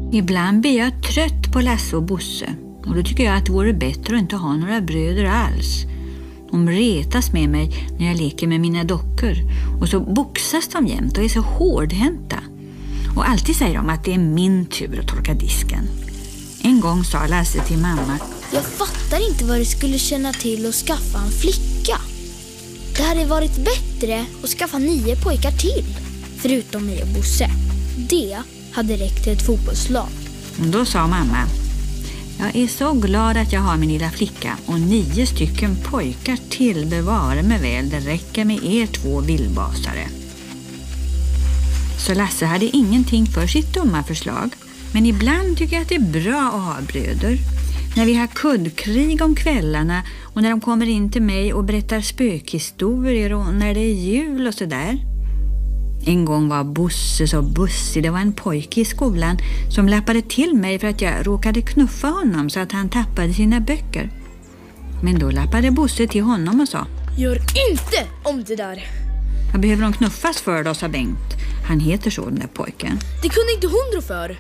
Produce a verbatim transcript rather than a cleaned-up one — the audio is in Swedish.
Ibland blir jag trött på Lasse och Bosse. Och då tycker jag att det vore bättre att inte ha några bröder alls. De retas med mig när jag leker med mina dockor. Och så boxas de jämt och är så hårdhänta. Och alltid säger de att det är min tur att torka disken. En gång sa Lasse till mamma: jag fattar inte vad det skulle känna till att skaffa en flicka. Det hade varit bättre att skaffa nio pojkar till, förutom mig och Bosse. Det hade räckt till ett fotbollslag. Då sa mamma: jag är så glad att jag har min lilla flicka och nio stycken pojkar till, bevara mig väl, det räcker med er två vildbasare. Så Lasse hade ingenting för sitt dumma förslag. Men ibland tycker jag att det är bra att ha bröder. När vi har kuddkrig om kvällarna och när de kommer in till mig och berättar spökhistorier och när det är jul och sådär. En gång var Bosse så bussig, det var en pojke i skolan som lappade till mig för att jag råkade knuffa honom så att han tappade sina böcker. Men då lappade Bosse till honom och sa: gör inte om det där. Vad behöver de knuffas för då, sa Bengt. Han heter så, den där pojken. Det kunde inte hon rå för.